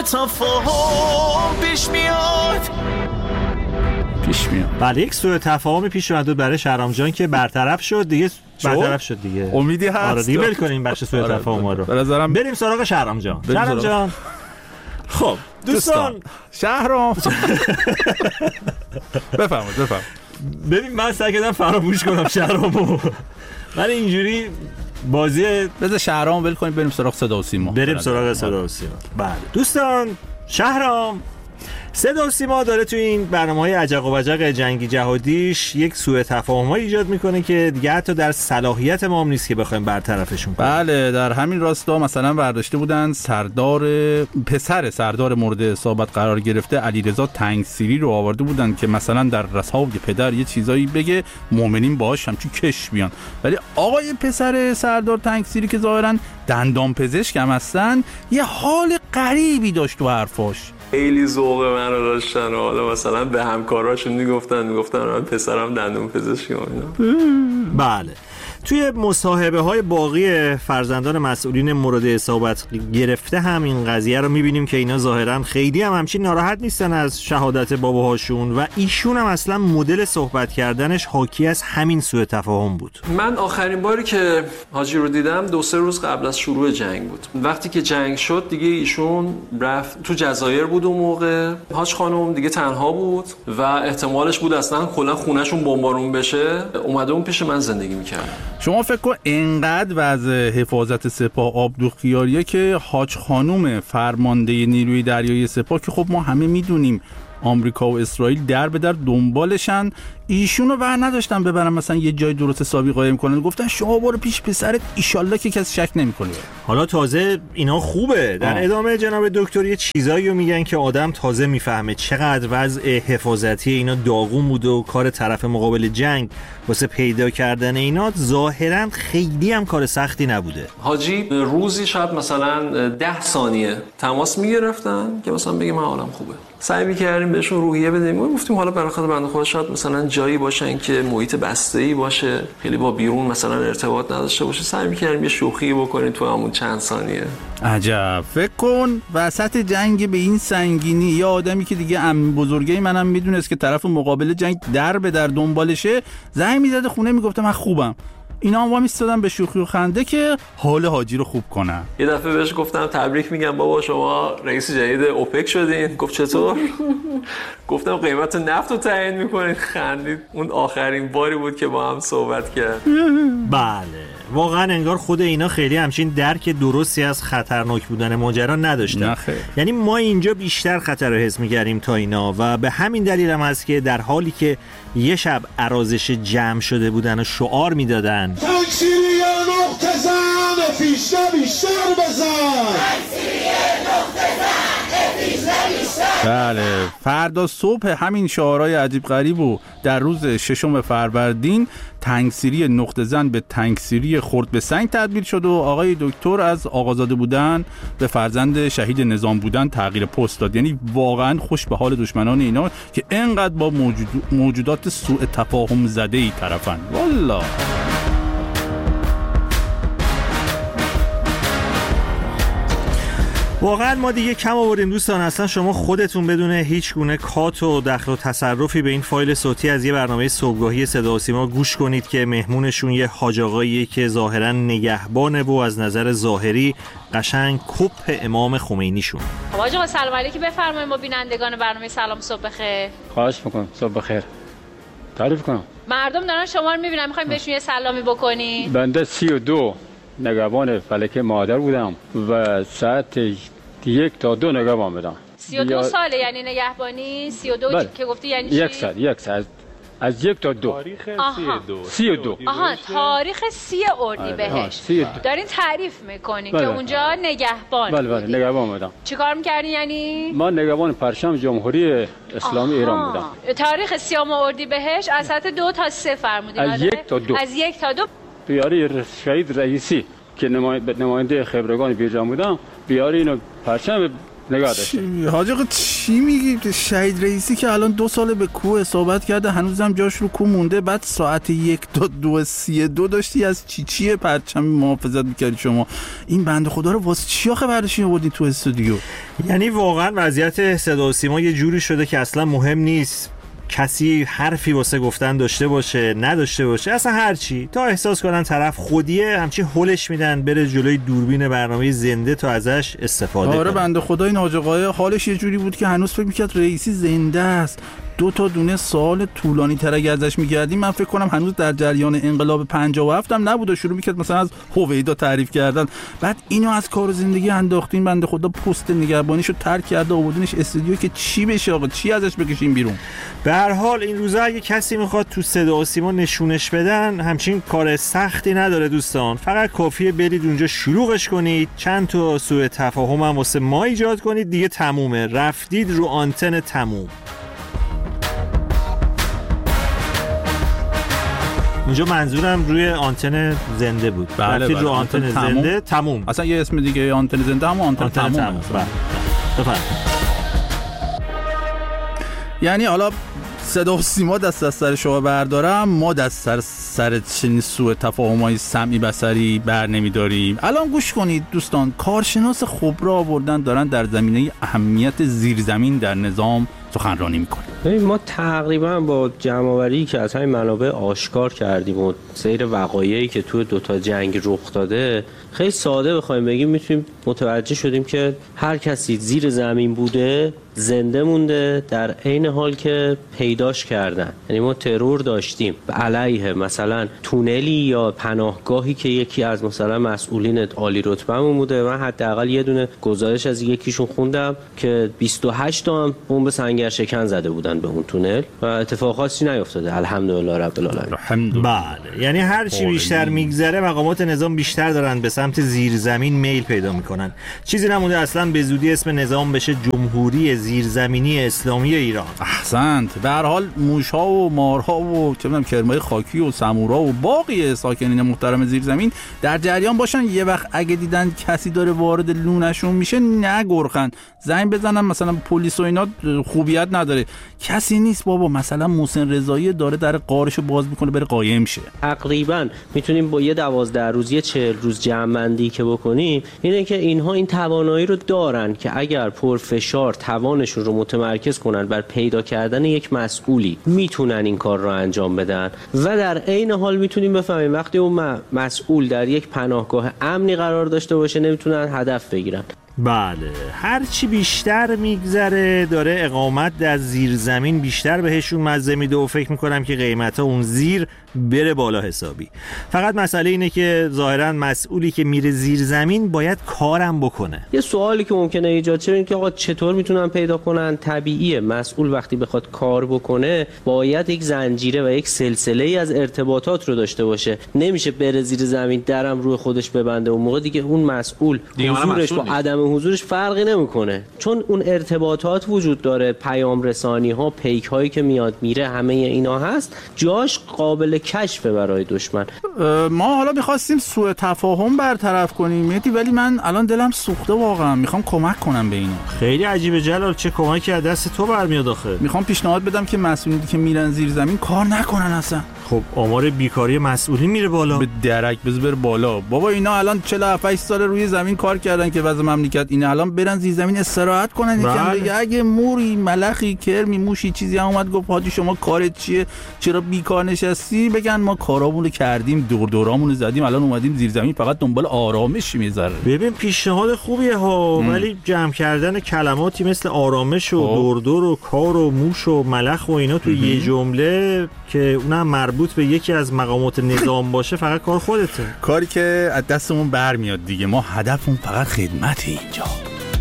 تفاهم پیش میاد. بله یک سوء تفاهم پیش اومد برای شهرام جان که برطرف شد دیگه. برطرف شد دیگه. امیدی هست. آره دیگه ول کنیم بخش سوء تفاهم رو. به نظرم بریم سراغ شهرام جان. شهرام جان. خب دوستان شهرام بفرمایید. ببین من سعی کردم فراموش کنم شهرامو. ولی اینجوری بازی بذار شهرام ول کنیم بریم سراغ صدا و سیما. بریم سراغ صدا و سیما. بله دوستان شهرام صدا و سیما داره توی این برنامه‌های عجق و وجق جنگی جهادیش یک سوء تفاهم‌ها ایجاد میکنه که دیگه حتی در صلاحیت ما هم نیست که بخوایم برطرفشون کنیم. بله در همین راستا مثلا برداشته بودن پسر سردار مورد اصابت قرار گرفته علیرضا تنگسیری رو آورده بودن که مثلا در رساوی پدر یه چیزایی بگه مؤمنین باهاش همچین کش بیان. ولی آقای پسر سردار تنگسیری که ظاهرا دندان پزشک هم هستن یه حال غریبی داشت تو حرفاش. خیلی ذوق من رو داشتن و حالا مثلا به همکاراشون میگفتن من پسرم دندون پزشکی و اینا. بله توی مصاحبه های باقی فرزندان مسئولین مورد اصابت گرفته هم این قضیه رو میبینیم که اینا ظاهرا خیلی هم همچین ناراحت نیستن از شهادت باباهاشون و ایشون هم اصلا مدل صحبت کردنش حاکی از همین سوء تفاهم بود. من آخرین باری که حاجی رو دیدم 2-3 روز قبل از شروع جنگ بود. وقتی که جنگ شد دیگه ایشون رفت تو جزایر بود اون موقع. حاج خانم دیگه تنها بود و احتمالش بود اصلا کلا خونه‌شون بمبارون بشه. اومده اون پیش من زندگی می‌کرد. شما فکر کن اینقدر وضع حفاظت سپاه آبدوغخیاریه که حاج خانوم فرمانده نیروی دریایی سپاه که خب ما همه میدونیم آمریکا و اسرائیل در به در دنبالشن، ایشونو بر نداشتن ببرن مثلا یه جای درست حسابی قایم کنن، گفتن شما برو پیش پسرت ایشالله که کسی شک نمی‌کنه. حالا تازه اینا خوبه در ادامه جناب دکتر یه چیزایی رو میگن که آدم تازه میفهمه چقدر وضع حفاظتی اینا داغون بود و کار طرف مقابل جنگ واسه پیدا کردن اینا ظاهرا خیلی هم کار سختی نبوده. حاجی روزی شاید مثلا 10 ثانیه تماس میگرفتن که مثلا بگیم من حالم خوبه. سعی می‌کردیم بهشون روحیه بدیم. گفتیم حالا برای خاطر بنده خدا شاید مثلا جایی باشن که محیط بسته‌ای باشه، خیلی با بیرون مثلا ارتباط نداشته باشه. سعی می‌کردیم یه شوخی بکنیم تو همون چند ثانیه. عجب. فکر کن وسط جنگ به این سنگینی یه آدمی که دیگه عمه بزرگای منم میدونست که طرف مقابل جنگ در به در دنبالشه زنگ می‌زد خونه میگفت من خوبم. اینا هم میستادن به شوخی و خنده که حال حاجی رو خوب کنن. یه دفعه بهش گفتم تبریک میگم بابا شما رئیس جدید اوپک شدین. گفت چطور؟ گفتم قیمت نفت رو تعیین میکنید. خندید. اون آخرین باری بود که با هم صحبت کرد. بله واقعا انگار خود اینا خیلی همچین درک درستی از خطرناک بودن ماجرا نداشتن. یعنی ما اینجا بیشتر خطر رو حس می‌کردیم تا اینا و به همین دلیل هم هست که در حالی که یه شب ارازش جمع شده بودن و شعار میدادن تکسیری نقطه زن پیشته بیشتر بزن. بله فردا صبح همین شعارهای عجیب غریب و در روز 6 فروردین تنگسیری نقطه زن به تنگسیری خرد به سنگ تبدیل شد و آقای دکتر از آقازاده بودن به فرزند شهید نظام بودن تغییر پست داد. یعنی واقعا خوش به حال دشمنان اینا که اینقدر با موجودات سوء تفاهم زده ای طرفن. والله واقعا ما دیگه کم آوردیم دوستان. اصلا شما خودتون بدون هیچ گونه کات و دخل و تصرفی به این فایل صوتی از یه برنامه صبحگاهی صدا و سیما گوش کنید که مهمونشون یه حاج آقاییه که ظاهرا نگهبانه و از نظر ظاهری قشنگ کپ امام خمینیشون. حاج آقا سلام علیکم بفرمایید ما بینندگان برنامه سلام صبح بخیر. خواهش میکنم. صبح بخیر. تعریف کنم. مردم دارن شما رو میبینن میخوایم بهشون یه سلامی بکنی. بنده 32 نگهبان فلک مادر بودم و ساعت 1 تا 2 نگهبان بودم. 32 ساله یعنی نگهبانی 32 بله. که گفتی یعنی چی؟ یک ساعت از 1 تا 2. تاریخ 32. آها تاریخ 30 اردیبهشت. دارین تعریف میکنین که اونجا نگهبان. بله نگهبان بودم. چیکار میکردین یعنی؟ من نگهبان پرچم جمهوری اسلامی ایران بودم. تاریخ 30 اردیبهشت از ساعت 2 تا 3 فرمودین. از 1 تا 2. از 1 تا 2. بیاری شهید رئیسی که نماینده خبرگان بیرجان بودم، بیاری اینو پرچم نگاه داشته. حاج آقا چی میگی؟ شهید رئیسی که الان 2 سال به کوه اصابت کرده، هنوزم جاش رو کوه مونده، بعد ساعت 1 تا 2:32 داشتی از چیه پرچم محافظت میکردی شما؟ این بنده خدا رو واسه چی آخه برداشتین آوردین تو استودیو؟ یعنی واقعا وضعیت صدا و سیما یه جوری شده که اصلا مهم نیست کسی حرفی واسه گفتن داشته باشه نداشته باشه، اصلا هرچی تا احساس کنن طرف خودیه همچین هولش میدن بره جلوی دوربین برنامه زنده تا ازش استفاده کنه. آره بنده خدا این حاج آقای حالش یه جوری بود که هنوز فکر میکرد رئیسی زنده است. 2 تا دونه سوال طولانی تر اگه ازش می‌کردیم من فکر کنم هنوز در جریان انقلاب 57 هم نبود و شروع می‌کرد مثلا از هویدا تعریف کردن. بعد اینو از کار زندگی انداختین، بنده خدا پست نگهبانیشو ترک کرده آوردینش استودیو که چی بشه آقا، چی ازش بکشیم بیرون؟ به هر حال این روزا اگه کسی میخواد تو صدا و سیما نشونش بدن همچین کار سختی نداره دوستان، فقط کافیه برید اونجا شلوغش کنید، چند تا سوء تفاهم هم واسه ما ایجاد کنید، دیگه تمومه، رفتید رو آنتن تموم. اینجا منظورم روی آنتن زنده بود. بله رو آنتن زنده تموم. اصلا یه اسم دیگه آنتن زنده هم آنتن تموم. بفرمایید. یعنی حالا صدا و سیما دست از سر شما بردارم، ما دست سر چنین سوء تفاهم‌های سمعی بصری بر نمی‌داریم. الان گوش کنید دوستان، کارشناس خبره آوردن دارن در زمینه اهمیت زیرزمین در نظام سخنرانی میکنه. ما تقریبا با جمع‌آوری که از همین منابع آشکار کردیم و سیر وقایعی که توی 2 تا جنگ رخ داده خیلی ساده بخوایم بگیم میتونیم متوجه شدیم که هر کسی زیر زمین بوده زنده مونده در عین حال که پیداش کردن. یعنی ما ترور داشتیم علیه مثلا تونلی یا پناهگاهی که یکی از مثلا مسئولین عالی رتبه‌مون بوده. من حداقل یه دونه گزارش از یکیشون خوندم که 28 تا هم بمب سنگر شکن زده بودن به اون تونل و اتفاق خاصی نیفتاده الحمدلله رب العالمین. بله، یعنی هر چی بیشتر میگذره مقامات نظام بیشتر دارن به سمت زیرزمین میل پیدا میکنن. چیزی نمونده اصلا به زودی اسم نظام بشه جمهوری زیرزمینی اسلامی ایران. احسنت. به هر حال موش‌ها و مارها و چه می‌دونم کرمای خاکی و سمورا و باقی ساکنین محترم زیرزمین در جریان باشن. یه وقت اگه دیدن کسی داره وارد لونشون میشه نگرخن، زنگ بزنن مثلا پلیس و اینا خوبیت نداره. کسی نیست بابا، مثلا محسن رضایی داره در غارشو باز میکنه بره قایم شه. تقریبا میتونیم با یه 12 روزی 40 روز جمع‌بندی که بکنیم اینه که اینها این توانایی رو دارن که اگر پرفشار توانشون رو متمرکز کنن بر پیدا کردن یک مسئولی میتونن این کار رو انجام بدن و در عین حال میتونیم بفهمیم وقتی اون مسئول در یک پناهگاه امنی قرار داشته باشه نمیتونن هدف بگیرن. بله، هرچی بیشتر میگذره داره اقامت در زیر زمین بیشتر بهشون مزه میده و فکر میکنم که قیمتا اون زیر بره بالا حسابی. فقط مسئله اینه که ظاهرا مسئولی که میره زیر زمین باید کارم بکنه. یه سوالی که ممکنه ایجاد شه اینه که آقا چطور میتونن پیدا کنن؟ طبیعیه مسئول وقتی بخواد کار بکنه باید یک زنجیره و یک سلسله ای از ارتباطات رو داشته باشه. نمیشه بره زیر زمین درم روی خودش ببنده، اون موقع دیگه اون مسئول حضورش با عدم حضورش فرقی نمیکنه، چون اون ارتباطات وجود داره، پیام رسانی ها، پیک هایی که میاد میره، همه اینا هست، جاش قابل کشفه برای دشمن. ما حالا می‌خواستیم سوء تفاهم برطرف کنیم مهدی، ولی من الان دلم سوخته واقعا، میخوام کمک کنم به اینا. خیلی عجیبه جلال، چه کمکی از دست تو برمیاد آخه؟ میخوام پیشنهاد بدم که مسئولین که میرن زیر زمین کار نکنن اصلا. خب آمار بیکاری مسئولین میره بالا. به درک بره بالا. بابا اینا الان 47 سال روی زمین کار کردن که وضع مملکت اینه، الان برن زیر زمین استراحت کنن یکم دیگه. اگه موری، ملخی، کرمی، موشی چیزی هم اومد گفت حاجی شما کارت چیه؟ چرا بیکار نشستی؟ بگن ما کارامون رو کردیم، دورامون رو زدیم، الان اومدیم زیر زمین فقط دنبال آرامش میذاره. ببین پیشنهاد خوبیه ها، ولی جمع کردن کلماتی مثل آرامش و دور و کار و موش و ملخ و اینا تو یه جمله که اونم مربوط به یکی از مقامات نظام باشه فقط کار خودته. کاری که از دستمون برمیاد دیگه. ما هدفمون فقط خدمت اینجا.